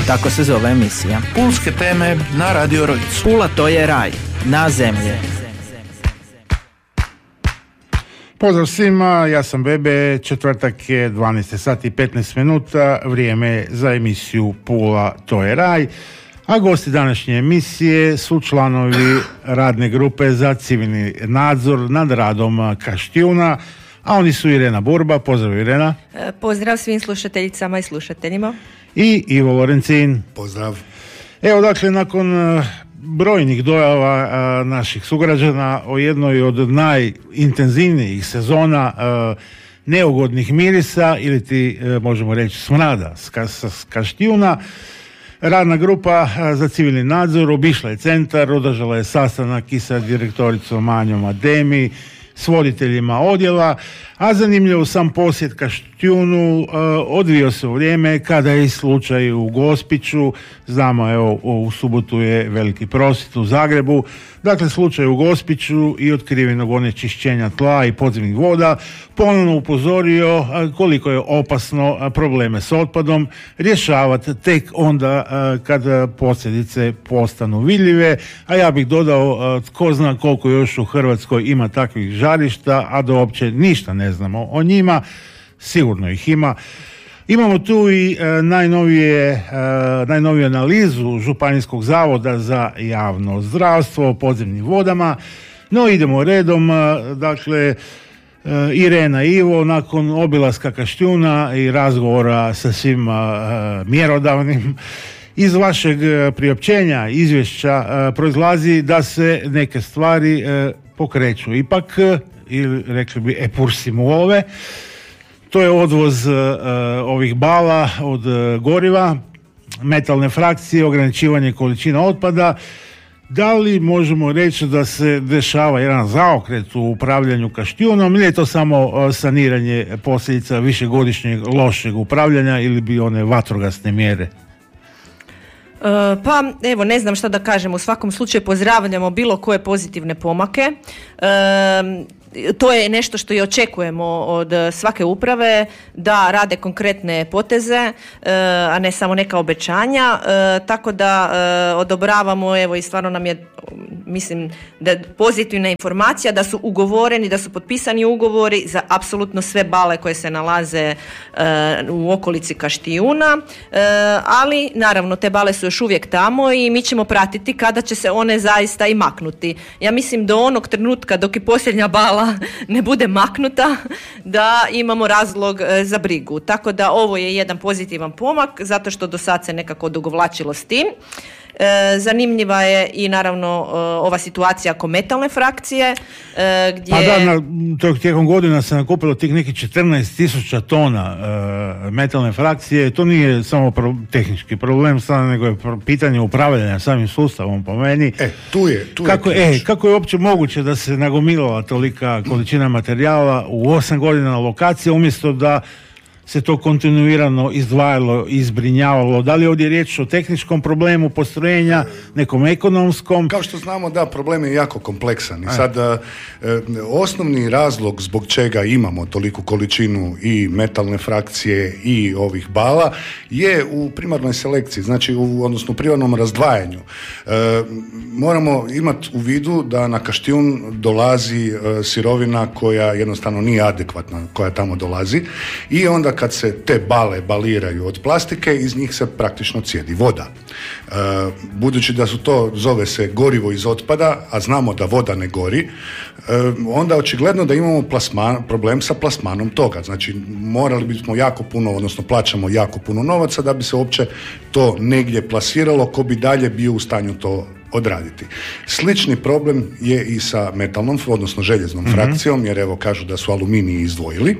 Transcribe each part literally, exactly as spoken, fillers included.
Tako se zove emisija. Pulske teme na Radio Rojicu. Pula to je raj, na zemlji. Pozdrav svima, ja sam Bebe, četvrtak je dvanaest sati i petnaest minuta, vrijeme za emisiju Pula to je raj, a gosti današnje emisije su članovi radne grupe za civilni nadzor nad radom Kaštijuna, a oni su Irena Burba, pozdrav Irena. E, pozdrav svim slušateljicama i slušateljima. I Ivo Lorencin. Pozdrav. Evo dakle, nakon brojnih dojava a, naših sugrađana o jednoj od najintenzivnijih sezona a, neugodnih mirisa ili ti a, možemo reći smrada s, ka, s Kaštijuna, radna grupa a, za civilni nadzor obišla je centar, održala je sastanak i sa direktoricom Anjom Ademi, s voditeljima odjela, a zanimljivo sam posjet Kaštijunu uh, odvio se u vrijeme kada je slučaj u Gospiću, znamo evo u subotu je veliki prosvjed u Zagrebu, dakle slučaj u Gospiću i otkrivenog onečišćenja tla i podzemnih voda ponovno upozorio uh, koliko je opasno uh, probleme s otpadom rješavati tek onda uh, kad posljedice postanu vidljive, a ja bih dodao uh, tko zna koliko još u Hrvatskoj ima takvih žarišta, a da uopće ništa ne znamo o njima, sigurno ih ima. Imamo tu i e, najnovije, e, najnoviju analizu Županijskog zavoda za javno zdravstvo o podzemnim vodama, no idemo redom, e, dakle e, Irena i Ivo, nakon obilaska Kaštijuna i razgovora sa svim e, mjerodavnim, iz vašeg priopćenja, izvješća e, proizlazi da se neke stvari e, pokreću ipak, ili rekli bi epursimove. To je odvoz uh, ovih bala od uh, goriva, metalne frakcije, ograničivanje količina otpada. Da li možemo reći da se dešava jedan zaokret u upravljanju Kaštijunom ili je to samo uh, saniranje posljedica višegodišnjeg lošeg upravljanja ili bi one vatrogasne mjere? Uh, pa evo, ne znam šta da kažem, u svakom slučaju pozdravljamo bilo koje pozitivne pomake. Uh, to je nešto što i očekujemo od svake uprave, da rade konkretne poteze, uh, a ne samo neka obećanja, uh, tako da uh, odobravamo, evo i stvarno nam je, mislim, da je pozitivna informacija da su ugovoreni, da su potpisani ugovori za apsolutno sve bale koje se nalaze uh, u okolici Kaštijuna, uh, ali naravno te bale su još uvijek tamo i mi ćemo pratiti kada će se one zaista i maknuti. Ja mislim do onog trenutka dok i posljednja bala ne bude maknuta da imamo razlog e, za brigu. Tako da ovo je jedan pozitivan pomak zato što do sad se nekako odugovlačilo s tim. E, zanimljiva je i naravno e, ova situacija oko metalne frakcije e, gdje... A da, na, to, tijekom godina se nakupilo tih nekih četrnaest tisuća tona e, metalne frakcije. To nije samo pro, tehnički problem sada, nego je pro, pitanje upravljanja samim sustavom po meni. E, tu je, tu kako, je e, kako je uopće moguće da se nagomilala tolika količina materijala u osam godina na lokaciji umjesto da se to kontinuirano izdvajalo i zbrinjavalo? Da li je ovdje riječ o tehničkom problemu postrojenja, nekom ekonomskom? Kao što znamo, da, problem je jako kompleksan. I sad, e, osnovni razlog zbog čega imamo toliku količinu i metalne frakcije i ovih bala je u primarnoj selekciji, znači u, odnosno u primarnom razdvajanju. E, moramo imati u vidu da na Kaštijun dolazi e, sirovina koja jednostavno nije adekvatna, koja tamo dolazi, i onda kad se te bale baliraju od plastike, iz njih se praktično cijedi voda. E, budući da su to, zove se gorivo iz otpada, a znamo da voda ne gori, e, onda očigledno da imamo plasman, problem sa plasmanom toga. Znači, morali bismo jako puno, odnosno plaćamo jako puno novaca da bi se uopće to negdje plasiralo, ko bi dalje bio u stanju to odraditi. Slični problem je i sa metalnom, odnosno željeznom mm-hmm. frakcijom, jer evo kažu da su aluminij izdvojili.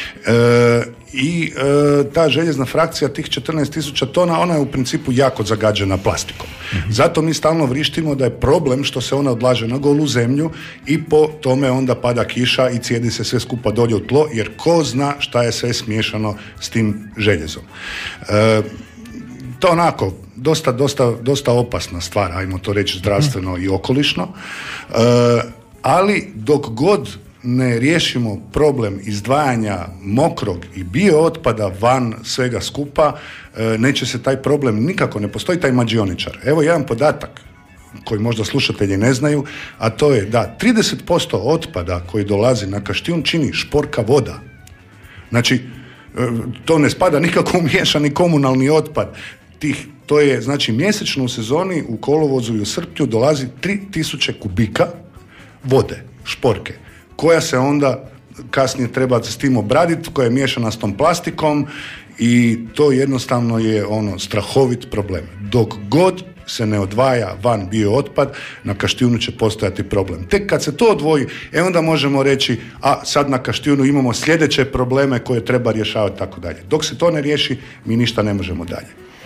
E, I e, ta željezna frakcija, tih četrnaest tisuća tona, ona je u principu jako zagađena plastikom. Mm-hmm. Zato mi stalno vrištimo da je problem što se ona odlaže na golu zemlju i po tome onda pada kiša i cijedi se sve skupa dolje u tlo, jer ko zna šta je sve smiješano s tim željezom. E, to onako dosta, dosta, dosta opasna stvar, ajmo to reći zdravstveno i okolišno, e, ali dok god ne riješimo problem izdvajanja mokrog i bio otpada van svega skupa, neće se taj problem, nikako ne postoji taj mađioničar. Evo jedan podatak koji možda slušatelji ne znaju, a to je da trideset posto otpada koji dolazi na Kaštijun čini šporka voda. Znači, to ne spada nikako u miješani komunalni otpad. Tih, to je, znači, mjesečno u sezoni u kolovozu i u srpnju dolazi tri tisuće kubika vode, šporke, koja se onda kasnije treba s tim obraditi, koja je miješana s tom plastikom i to jednostavno je ono strahovit problem. Dok god se ne odvaja van bio otpad, na Kaštijunu će postojati problem. Tek kad se to odvoji, e onda možemo reći, a sad na Kaštijunu imamo sljedeće probleme koje treba rješavati, tako dalje. Dok se to ne riješi, mi ništa ne možemo dalje.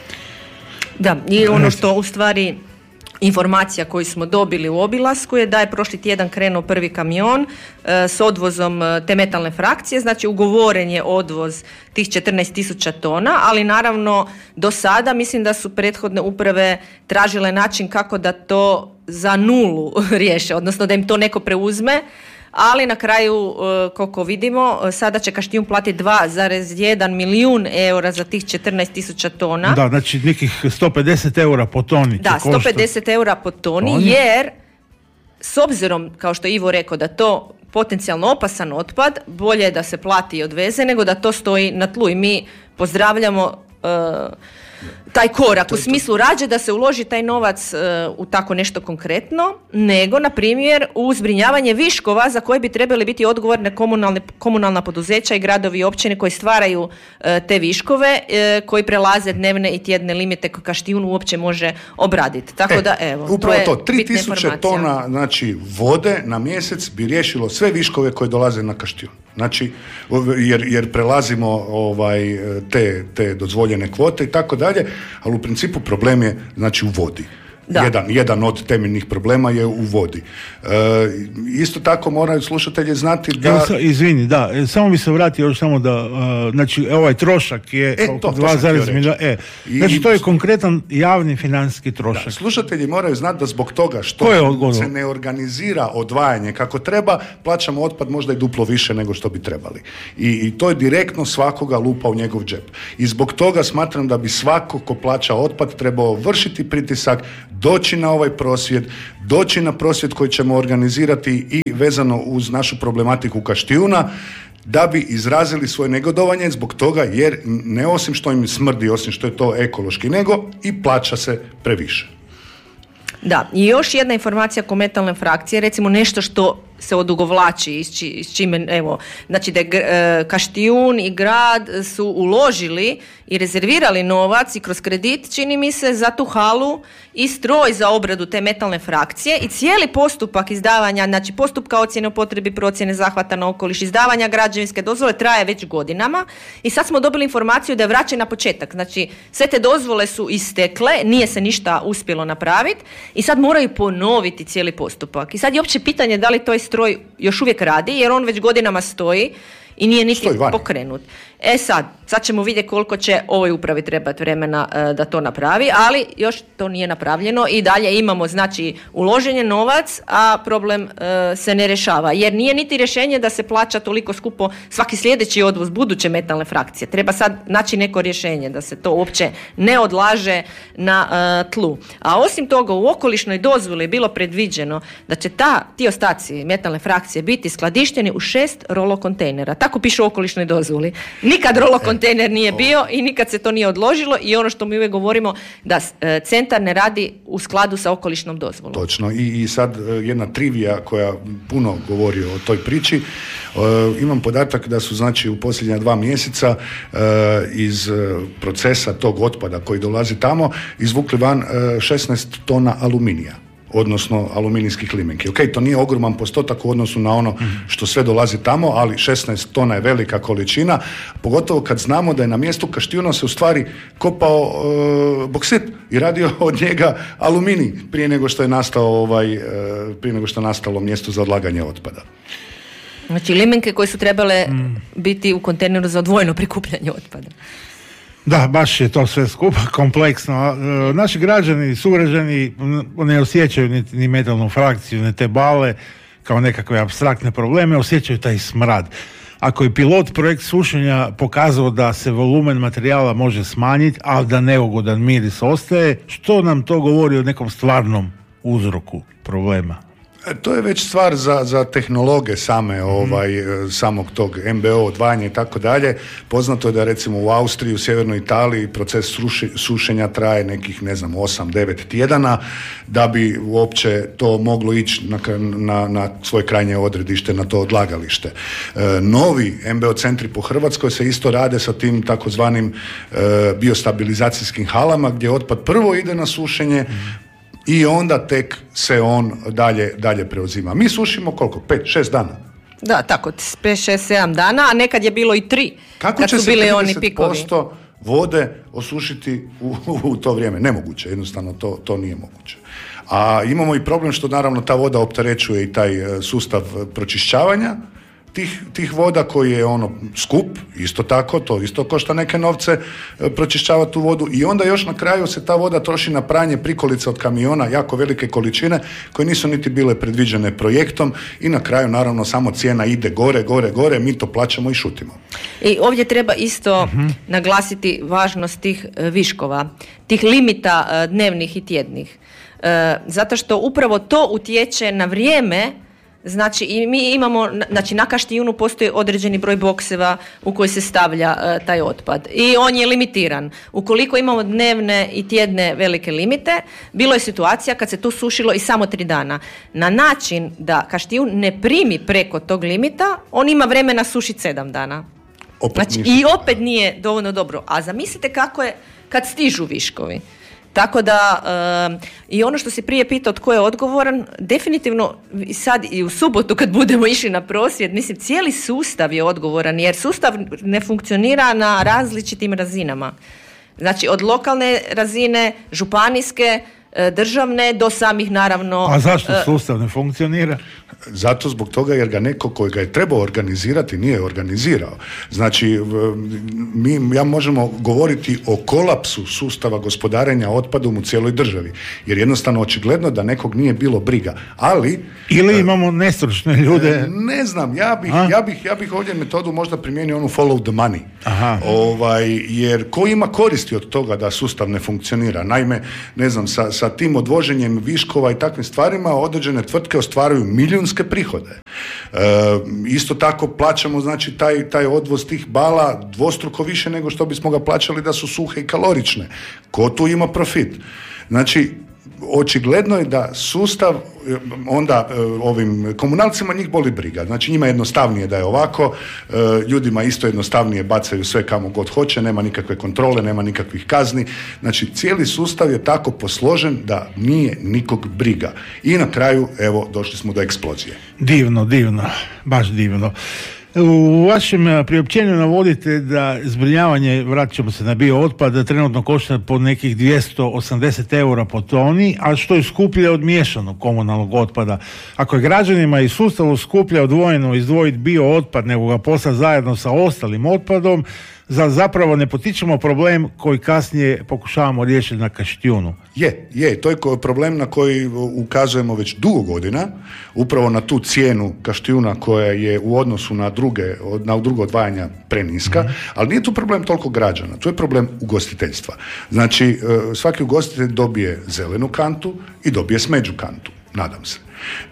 Da, i ono što u stvari informacija koju smo dobili u obilasku je da je prošli tjedan krenuo prvi kamion e, s odvozom te metalne frakcije, znači ugovoren je odvoz tih četrnaest tisuća tona, ali naravno do sada mislim da su prethodne uprave tražile način kako da to za nulu riješe, odnosno da im to neko preuzme, ali na kraju, koliko vidimo, sada će Kaštijun platiti dva zarez jedan milijun eura za tih četrnaest tisuća tona. Da, znači nekih sto pedeset eura po toni. Da, sto pedeset eura po toni, toni, jer s obzirom, kao što je Ivo rekao, da to potencijalno opasan otpad, bolje je da se plati i odveze nego da to stoji na tlu. I mi pozdravljamo uh, taj korak, u smislu rađe da se uloži taj novac uh, u tako nešto konkretno, nego, na primjer, u zbrinjavanje viškova za koje bi trebali biti odgovorne komunalne, komunalna poduzeća i gradovi i općine koji stvaraju uh, te viškove, uh, koji prelaze dnevne i tjedne limite koje Kaštijun uopće može obraditi. Tako e, da, evo, upravo to je to, tri tisuće tona znači, vode na mjesec bi riješilo sve viškove koje dolaze na Kaštijun. Znači, jer, jer prelazimo ovaj, te, te dozvoljene kvote i tako dalje, ali u principu problem je znači u vodi. Jedan, jedan od temeljnih problema je u vodi. E, isto tako moraju slušatelji znati da... Evo, izvini, da, samo bi se vratio još samo da, uh, znači ovaj trošak je e, to, dva zarez milijuna, e, znači to je konkretan javni financijski trošak. Da, slušatelji moraju znati da zbog toga što se ne organizira odvajanje kako treba, plaćamo otpad možda i duplo više nego što bi trebali. I, i to je direktno svakoga lupa u njegov džep. I zbog toga smatram da bi svako ko plaća otpad trebao vršiti pritisak, doći na ovaj prosvjed, doći na prosvjed koji ćemo organizirati i vezano uz našu problematiku Kaštijuna, da bi izrazili svoje negodovanje zbog toga jer ne osim što im smrdi, osim što je to ekološki, nego i plaća se previše. Da, i još jedna informacija oko metalne frakcije, recimo nešto što se odugovlači, s čime, evo, znači da je Kaštijun i grad su uložili i rezervirali novac i kroz kredit, čini mi se, za tu halu i stroj za obradu te metalne frakcije i cijeli postupak izdavanja, znači postupka ocjene o potrebi procjene zahvata na okoliš, izdavanja građevinske dozvole traje već godinama i sad smo dobili informaciju da je vraćen na početak. Znači, sve te dozvole su istekle, nije se ništa uspjelo napraviti i sad moraju ponoviti cijeli postupak. I sad je opće pitanje da li to je stroj još uvijek radi, jer on već godinama stoji i nije niti pokrenut. E sad, sad ćemo vidjeti koliko će ovoj upravi trebati vremena e, da to napravi, ali još to nije napravljeno i dalje imamo, znači, uložen je novac, a problem e, se ne rješava. Jer nije niti rješenje da se plaća toliko skupo svaki sljedeći odvoz buduće metalne frakcije. Treba sad naći neko rješenje da se to uopće ne odlaže na e, tlu. A osim toga, u okolišnoj dozvoli je bilo predviđeno da će ta, ti ostaci metalne frakcije biti skladišteni u šest rolo kontejnera. Tako piše u okolišnoj dozvoli. Nikad rolo kontejner nije bio i nikad se to nije odložilo i ono što mi uvijek govorimo da e, centar ne radi u skladu sa okolišnom dozvolom. Točno. I, i sad jedna trivija koja puno govori o toj priči. E, imam podatak da su znači u posljednja dva mjeseca e, iz procesa tog otpada koji dolazi tamo izvukli van e, šesnaest tona aluminija, odnosno aluminijskih limenki. Ok, to nije ogroman postotak u odnosu na ono što sve dolazi tamo, ali šesnaest tona je velika količina, pogotovo kad znamo da je na mjestu Kaštijuna se u stvari kopao e, boksit i radio od njega aluminij prije nego što je nastao ovaj, e, prije nego što je nastalo mjesto za odlaganje otpada. Znači limenke koje su trebale mm. biti u kontejneru za odvojeno prikupljanje otpada. Da, baš je to sve skupa kompleksno. E, naši građani, sugrađani ne osjećaju ni, ni metalnu frakciju, ni te bale, kao nekakve apstraktne probleme, osjećaju taj smrad. Ako je pilot projekt sušenja pokazao da se volumen materijala može smanjiti, ali da neugodan miris ostaje, što nam to govori o nekom stvarnom uzroku problema? To je već stvar za, za tehnologe same, ovaj, mm. samog tog em be o odvajanja i tako dalje. Poznato je da recimo u Austriji, u sjevernoj Italiji proces suši, sušenja traje nekih, ne znam, osam devet tjedana da bi uopće to moglo ići na, na, na svoje krajnje odredište, na to odlagalište. E, novi em be o centri po Hrvatskoj se isto rade sa tim takozvanim e, biostabilizacijskim halama gdje otpad prvo ide na sušenje, mm. i onda tek se on dalje, dalje preuzima. Mi sušimo koliko? pet šest dana? Da, tako, pet šest sedam dana, a nekad je bilo i tri. Kako kad će su se bili oni trideset posto vode osušiti u, u, u to vrijeme? Nemoguće, jednostavno to, to nije moguće. A imamo i problem što naravno ta voda opterećuje i taj sustav pročišćavanja Tih, tih voda koji je ono skup, isto tako, to isto košta neke novce e, pročišćava tu vodu i onda još na kraju se ta voda troši na pranje prikolica od kamiona, jako velike količine koje nisu niti bile predviđene projektom i na kraju naravno samo cijena ide gore, gore, gore, mi to plaćamo i šutimo. I ovdje treba isto uh-huh. naglasiti važnost tih e, viškova, tih limita e, dnevnih i tjednih. E, zato što upravo to utječe na vrijeme. Znači, i mi imamo, znači na Kaštijunu postoji određeni broj bokseva u koji se stavlja uh, taj otpad i on je limitiran. Ukoliko imamo dnevne i tjedne velike limite, bilo je situacija kad se to sušilo i samo tri dana. Na način da Kaštijun ne primi preko tog limita, on ima vremena sušiti sedam dana. Opet znači, i opet nije dovoljno dobro. A zamislite kako je kad stižu viškovi. Tako da, uh, i ono što si prije pitao tko je odgovoran, definitivno sad i u subotu kad budemo išli na prosvjed, mislim cijeli sustav je odgovoran jer sustav ne funkcionira na različitim razinama. Znači od lokalne razine, županijske, državne do samih naravno... A zašto sustav ne funkcionira? Zato zbog toga jer ga neko koji ga je trebao organizirati nije organizirao. Znači, mi ja možemo govoriti o kolapsu sustava gospodarenja otpadom u cijeloj državi. Jer jednostavno očigledno da nekog nije bilo briga. Ali... Ili imamo nestručne ljude? Ne znam, ja bih, ja bih, ja bih ovdje metodu možda primijenio onu follow the money. Aha. Ovaj, jer ko ima koristi od toga da sustav ne funkcionira? Naime, ne znam, sa, sa tim odvoženjem viškova i takvim stvarima određene tvrtke ostvaruju milijunske prihode. E, isto tako plaćamo znači taj, taj odvoz tih bala dvostruko više nego što bismo ga plaćali da su suhe i kalorične. Ko tu ima profit? Znači, očigledno je da sustav onda ovim komunalcima njih boli briga. Znači njima je jednostavnije da je ovako, ljudima isto jednostavnije bacaju sve kamo god hoće, nema nikakve kontrole, nema nikakvih kazni. Znači cijeli sustav je tako posložen da nije nikog briga. I na kraju, evo, došli smo do eksplozije. Divno, divno, baš divno. U vašem priopćenju navodite da zbrinjavanje, vratit ćemo se na bio otpad, trenutno košta po nekih dvjesto osamdeset eura po toni, a što je skuplje od miješanog komunalnog otpada. Ako je građanima i sustavu skuplje odvojeno izdvojiti bio otpad nego ga poslati zajedno sa ostalim otpadom, za zapravo ne potičemo problem koji kasnije pokušavamo riješiti na Kaštijunu. Je, je, to je problem na koji ukazujemo već dugo godina, upravo na tu cijenu Kaštijuna koja je u odnosu na druge, na drugo odvajanja preniska, mm. ali nije tu problem toliko građana, tu je problem ugostiteljstva. Znači, svaki ugostitelj dobije zelenu kantu i dobije smeđu kantu, nadam se.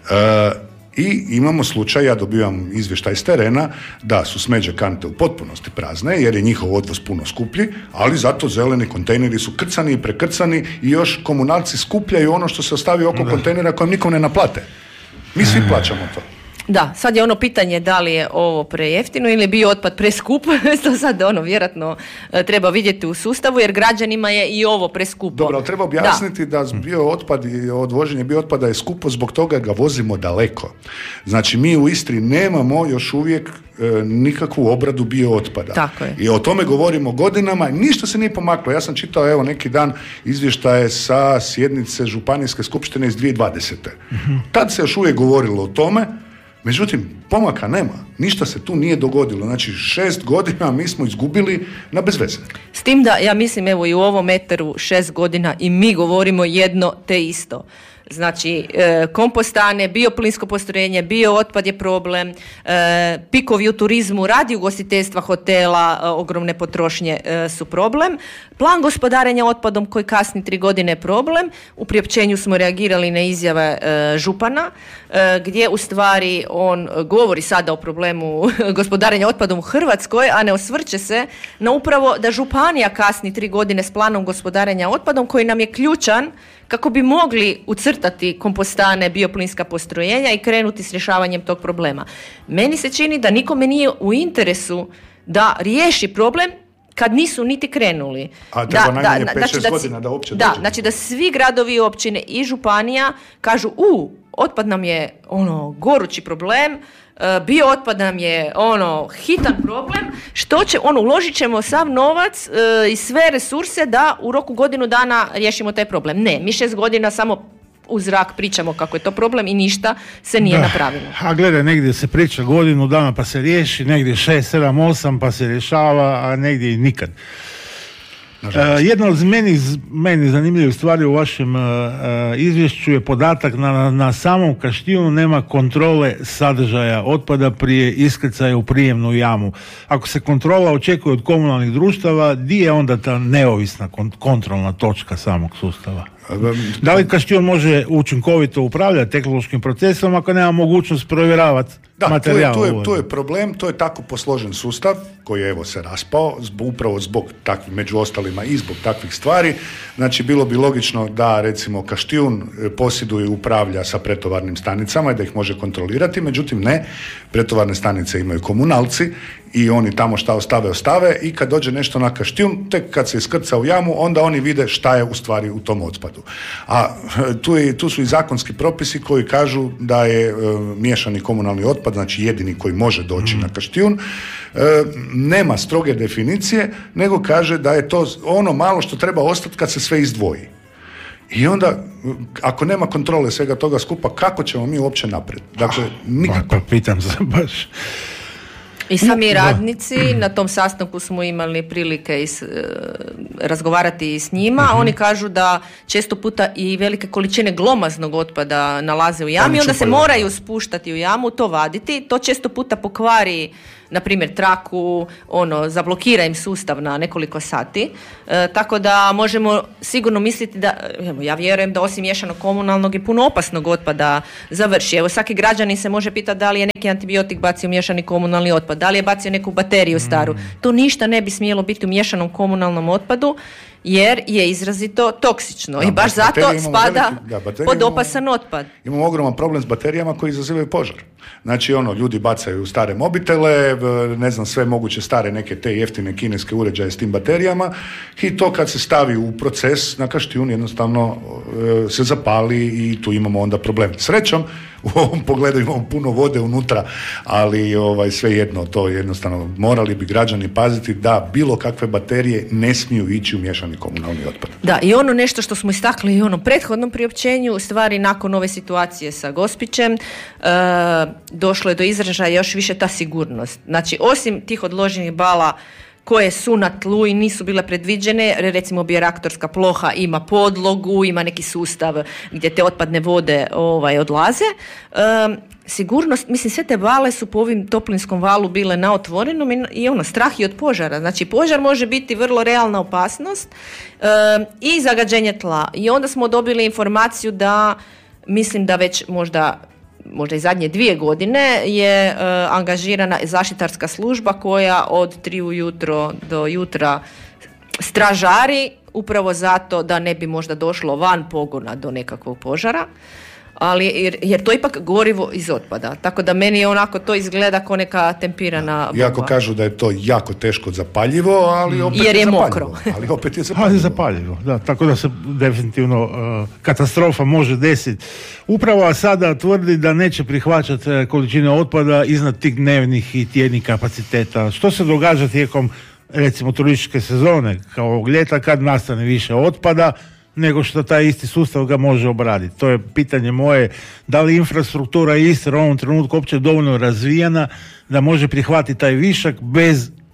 E, I imamo slučaj, ja dobivam izvještaj s terena, da su smeđe kante u potpunosti prazne, jer je njihov odvoz puno skuplji, ali zato zeleni kontejneri su krcani i prekrcani i još komunalci skupljaju ono što se ostavi oko da. kontejnera kojem nikom ne naplate. Mi svi plaćamo to. Da, sad je ono pitanje da li je ovo prejeftino ili je bio otpad preskup, to sad ono vjerojatno treba vidjeti u sustavu jer građanima je i ovo preskupo. Dobro, ali treba objasniti da, da bio otpad i odvoženje bio otpada je skupo zbog toga ga vozimo daleko. Znači mi u Istri nemamo još uvijek e, nikakvu obradu bio otpada. Tako je. I o tome govorimo godinama, ništa se nije pomaklo. Ja sam čitao evo neki dan izvještaje sa sjednice Županijske skupštine iz dvije tisuće dvadesete. Mm-hmm. Tad se još uvijek govorilo o tome. Međutim, pomaka nema. Ništa se tu nije dogodilo. Znači, šest godina mi smo izgubili na bezveze. S tim da, ja mislim, evo i u ovom eteru šest godina i mi govorimo jedno te isto. Znači, e, kompostane, bioplinsko postrojenje, biootpad je problem, e, pikovi u turizmu, radi ugostiteljstva, hotela, e, ogromne potrošnje e, su problem. Plan gospodarenja otpadom koji kasni tri godine je problem. U priopćenju smo reagirali na izjave e, župana, e, gdje u stvari on govori sada o problemu gospodarenja otpadom u Hrvatskoj, a ne osvrće se na upravo da županija kasni tri godine s planom gospodarenja otpadom koji nam je ključan kako bi mogli ucrtati kompostane, bioplinska postrojenja i krenuti s rješavanjem tog problema. Meni se čini da nikome nije u interesu da riješi problem kad nisu niti krenuli. A treba da, najmanje da, pet šest znači, godina da uopće da, dođe. znači da svi gradovi i općine i županija kažu u, otpad nam je ono gorući problem, bio otpad nam je ono hitan problem, što će, ono, uložit ćemo sav novac e, i sve resurse da u roku godinu dana riješimo taj problem. Ne, mi šest godina samo u zrak pričamo kako je to problem i ništa se nije da. napravilo. A gledaj, negdje se priča godinu dana pa se riješi, negdje šest, sedam, osam pa se rješava, a negdje i nikad. Uh, jedna od meni, meni zanimljivih stvari u vašem uh, izvješću je podatak na, na, na samom Kaštijunu nema kontrole sadržaja otpada prije iskrcaja u prijemnu jamu. Ako se kontrola očekuje od komunalnih društava, di je onda ta neovisna kont- kontrolna točka samog sustava? Da li Kaštijun može učinkovito upravljati tehnološkim procesom ako nema mogućnost provjeravati materijal? Da, tu je, tu, je, tu je problem, to je tako posložen sustav koji je evo se raspao, zbog, upravo zbog takvih, među ostalima i zbog takvih stvari. Znači bilo bi logično da recimo Kaštijun posjeduje i upravlja sa pretovarnim stanicama i da ih može kontrolirati, međutim ne, pretovarne stanice imaju komunalci i oni tamo šta ostave, ostave i kad dođe nešto na Kaštijun, tek kad se iskrca u jamu, onda oni vide šta je u stvari u tom otpadu. A tu, je, tu su i zakonski propisi koji kažu da je e, miješani komunalni otpad, znači jedini koji može doći mm. na Kaštijun, e, nema stroge definicije, nego kaže da je to ono malo što treba ostati kad se sve izdvoji. I onda, ako nema kontrole svega toga skupa, kako ćemo mi uopće naprijed? Dakle, nikako. Pa, pa pitam se baš. I sami radnici, na tom sastanku smo imali prilike is, e, razgovarati s njima, uh-huh. oni kažu da često puta i velike količine glomaznog otpada nalaze u jami, onda se moraju spuštati u jamu, to vaditi, to često puta pokvari na primjer traku, ono, zablokira im sustav na nekoliko sati, e, tako da možemo sigurno misliti da, evo, ja vjerujem da osim miješanog komunalnog i puno opasnog otpada završi. Evo, svaki građanin se može pitati da li je neki antibiotik bacio miješani komunalni otpad, da li je bacio neku bateriju staru. Mm. To ništa ne bi smjelo biti u miješanom komunalnom otpadu, jer je izrazito toksično da, i baš zato spada veliki, da, pod opasan otpad. Imamo ogroman problem s baterijama koji izazivaju požar. Znači, ono, ljudi bacaju stare mobitele, ne znam, sve moguće stare neke te jeftine kineske uređaje s tim baterijama i to kad se stavi u proces na Kaštijun jednostavno e, se zapali i tu imamo onda problem. Srećom, u ovom pogledu imamo puno vode unutra, ali ovaj, sve jedno, to jednostavno morali bi građani paziti da bilo kakve baterije ne smiju ići u miješani komunalni otpad. Da, i ono nešto što smo istakli i u onom prethodnom priopćenju, u stvari nakon ove situacije sa Gospićem, e, došlo je do izražaja još više ta sigurnost. Znači, osim tih odloženih bala koje su na tlu i nisu bile predviđene, recimo bioreaktorska ploha ima podlogu, ima neki sustav gdje te otpadne vode ovaj, odlaze. E, sigurnost, mislim, sve te bale su po ovim toplinskom valu bile na otvorenom i, i ono, strah i od požara. Znači, požar može biti vrlo realna opasnost e, i zagađenje tla. I onda smo dobili informaciju da, mislim da već možda možda i zadnje dvije godine je e, angažirana zaštitarska služba koja od tri ujutro do jutra stražari upravo zato da ne bi možda došlo van pogona do nekakvog požara, ali jer, jer to je ipak gorivo iz otpada, tako da meni onako to izgleda kao neka tempirana bomba. Iako kažu da je to jako teško zapaljivo, ali opet jer je, je mokro. Ali opet je zapaljivo. Ali je zapaljivo, da, tako da se definitivno uh, katastrofa može desiti. Upravo sada tvrdi da neće prihvaćati količine otpada iznad tih dnevnih i tjednih kapaciteta. Što se događa tijekom, recimo, turističke sezone, kao ovog ljeta, kad nastane više otpada nego što taj isti sustav ga može obraditi? To je pitanje moje, da li infrastruktura Istre u ovom trenutku uopće dovoljno razvijena da može prihvatiti taj višak bez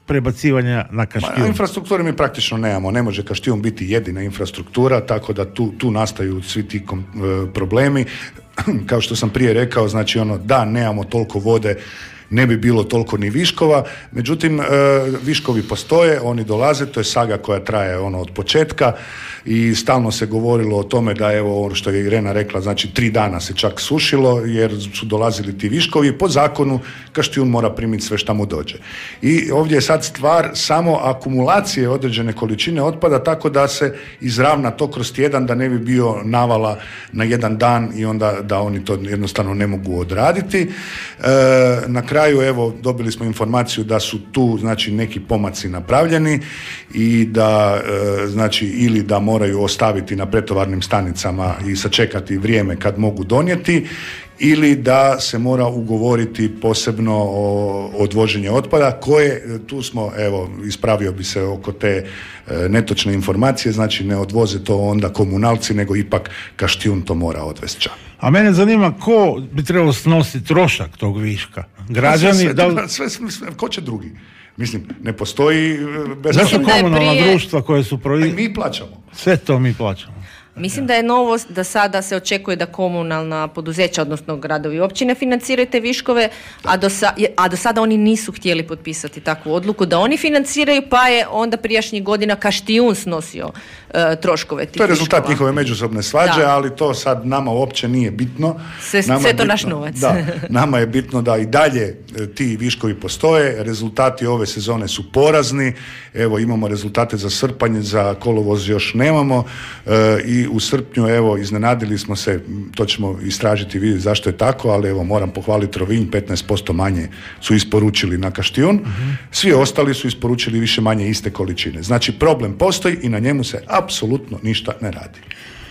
prebacivanja na Kaštijun? Ma, infrastrukturu mi praktično nemamo, ne može Kaštijun biti jedina infrastruktura, tako da tu, tu nastaju svi ti kom, e, problemi. Kao što sam prije rekao, znači ono, da, nemamo toliko vode, ne bi bilo toliko ni viškova, međutim e, viškovi postoje, oni dolaze, to je saga koja traje ono od početka i stalno se govorilo o tome da evo ono što je Irena rekla, znači tri dana se čak sušilo jer su dolazili ti viškovi, po zakonu Kaštijun mora primiti sve šta mu dođe. I ovdje je sad stvar samo akumulacije određene količine otpada tako da se izravna to kroz tjedan, da ne bi bio navala na jedan dan i onda da oni to jednostavno ne mogu odraditi. E, na kraju evo dobili smo informaciju da su tu znači neki pomaci napravljeni i da e, znači ili da moraju ostaviti na pretovarnim stanicama i sačekati vrijeme kad mogu donijeti ili da se mora ugovoriti posebno o odvoženje otpada koje, tu smo, evo, ispravio bi se oko te e, netočne informacije, znači ne odvoze to onda komunalci, nego ipak Kaštijun to mora odvesti čak. A mene zanima ko bi trebao snositi trošak tog viška? Građani? Sve, sve, da li... sve, sve, sve, ko će drugi? Mislim, ne postoji bez... Zašto komunalna prije... društva koje su proizvodili? Mi plaćamo. Sve to mi plaćamo. Mislim da je novost da sada se očekuje da komunalna poduzeća, odnosno gradovi i općine financiraju te viškove, a do, sa, a do sada oni nisu htjeli potpisati takvu odluku da oni financiraju, pa je onda prijašnjih godina Kaštijun snosio uh, troškove tih viškova. To je rezultat viškova. Njihove međusobne svađe, da. Ali to sad nama uopće nije bitno. Sve, nama sve je to bitno, naš novac. Da, nama je bitno da i dalje ti viškovi postoje, rezultati ove sezone su porazni, evo imamo rezultate za srpanj, za kolovoz još nemamo uh, i u srpnju, evo, iznenadili smo se, to ćemo istražiti, vidjeti zašto je tako, ali evo, moram pohvaliti Rovinj, petnaest posto manje su isporučili na Kaštijun, mm-hmm. Svi ostali su isporučili više manje iste količine. Znači, problem postoji i na njemu se apsolutno ništa ne radi.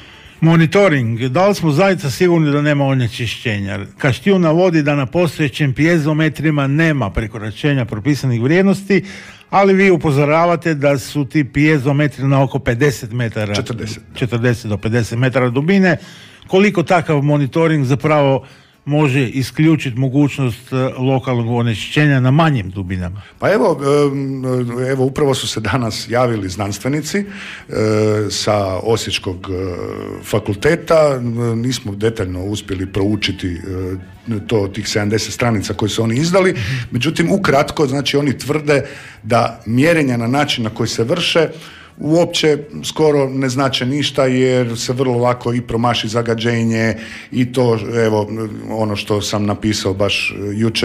Monitoring. Da li smo zaista sigurni da nema onečišćenja? Kaštijun navodi da na postojećim pjezometrima nema prekoračenja propisanih vrijednosti, ali vi upozoravate da su ti pjezometri na oko pedeset metara, četrdeset, četrdeset do pedeset metara dubine. Koliko takav monitoring zapravo može isključiti mogućnost lokalnog onečišćenja na manjim dubinama? Pa evo, evo upravo su se danas javili znanstvenici sa Osječkog fakulteta. Nismo detaljno uspjeli proučiti to, tih sedamdeset stranica koje su oni izdali. Međutim, ukratko, znači oni tvrde da mjerenja na način na koji se vrše uopće skoro ne znače ništa jer se vrlo lako i promaši zagađenje i to, evo, ono što sam napisao baš jučer